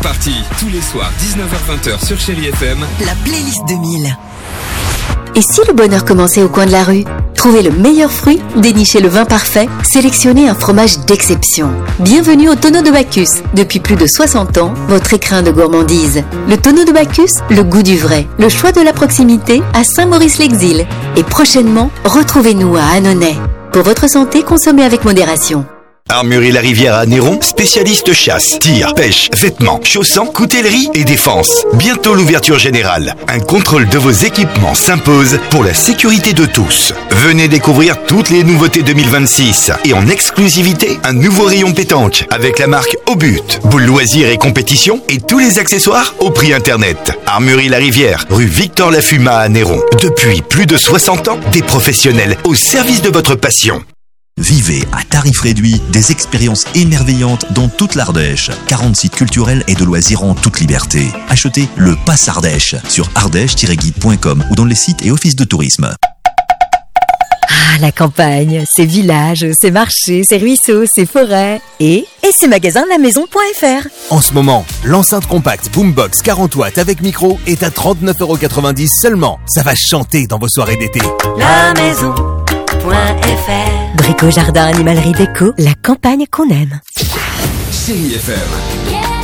Parti tous les soirs 19h-20h sur Chérie FM. La playlist 2000. Et si le bonheur commençait au coin de la rue? Trouvez le meilleur fruit, dénichez le vin parfait, sélectionnez un fromage d'exception. Bienvenue au Tonneau de Bacchus. Depuis plus de 60 ans, votre écrin de gourmandise. Le Tonneau de Bacchus, le goût du vrai. Le choix de la proximité à Saint-Maurice-l'Exil. Et prochainement, retrouvez-nous à Annonay. Pour votre santé, consommez avec modération. Armurerie La Rivière à Néron, spécialiste chasse, tir, pêche, vêtements, chaussants, coutellerie et défense. Bientôt l'ouverture générale. Un contrôle de vos équipements s'impose pour la sécurité de tous. Venez découvrir toutes les nouveautés 2026 et en exclusivité, un nouveau rayon pétanque avec la marque Au But, boules loisirs et compétitions et tous les accessoires au prix internet. Armurerie La Rivière, rue Victor Lafuma à Néron. Depuis plus de 60 ans, des professionnels au service de votre passion. Vivez à tarif réduit des expériences émerveillantes dans toute l'Ardèche. 40 sites culturels et de loisirs en toute liberté. Achetez le Pass Ardèche sur ardèche-guide.com ou dans les sites et offices de tourisme. Ah, la campagne, ses villages, ses marchés, ses ruisseaux, ses forêts et ses magasins lamaison.fr. En ce moment, l'enceinte compacte Boombox 40 watts avec micro est à 39,90€ seulement. Ça va chanter dans vos soirées d'été. Lamaison.fr. Brico, jardin, animalerie, déco, la campagne qu'on aime. Chérie FM.